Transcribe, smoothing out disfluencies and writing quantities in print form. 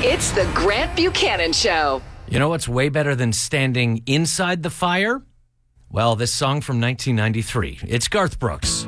It's the Grant Buchanan Show. You know what's way better than standing inside the fire? Well, this song from 1993. It's Garth Brooks.